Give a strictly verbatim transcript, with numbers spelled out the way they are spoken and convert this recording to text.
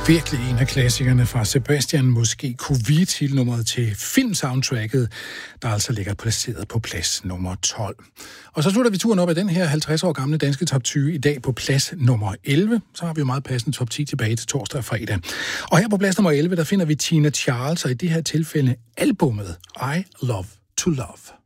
Virkelig en af klassikerne fra Sebastian, måske Covid-nummeret til filmsoundtracket, der altså ligger placeret på plads nummer tolv. Og så slutter vi turen op af den her halvtreds år gamle danske top tyve i dag på plads nummer elleve. Så har vi jo meget passende top ti tilbage til torsdag og fredag. Og her på plads nummer elleve, der finder vi Tina Charles, og i det her tilfælde albumet I Love to Love.